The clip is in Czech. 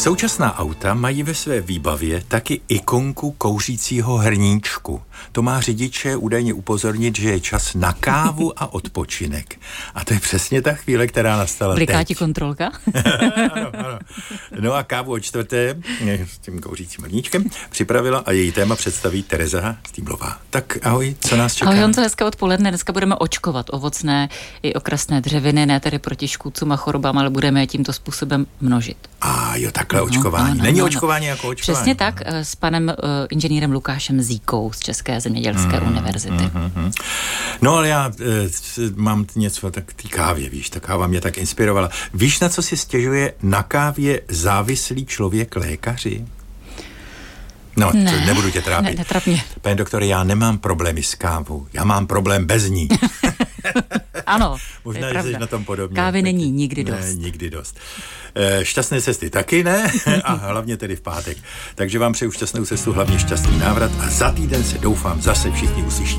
Současná auta mají ve své výbavě taky ikonku kouřícího hrníčku. To má řidiče údajně upozornit, že je čas na kávu a odpočinek. A to je přesně ta chvíle, která nastala Bliká teď. ti kontrolka? Ano. No a kávu o 4. s tím kouřícím hrníčkem připravila a její téma představí Tereza Stýblová. Tak ahoj, co nás čeká? Ahoj Honzo, dneska odpoledne, dneska budeme očkovat ovocné i okrasné dřeviny, ne tedy proti škůdcům a chorobám, ale budeme je tímto způsobem množit. A jo, takhle očkování. Není očkování jako očkování. Přesně tak, s panem inženýrem Lukášem Zíkou z České zemědělské univerzity. No ale já mám něco tak té kávě, víš, ta káva mě tak inspirovala. Víš, na co si stěžuje na kávě závislý člověk lékaři? No, ne, nebudu tě trápit. Netrap mě. Pane doktore, já nemám problémy s kávou, já mám problém bez ní. Ano, možná, že jsi na tom podobně. Kávy není nikdy dost. Ne, nikdy dost. Šťastné cesty taky ne, a hlavně tedy v pátek. Takže vám přeju šťastnou cestu, hlavně šťastný návrat a za týden se doufám zase všichni uslyšíme.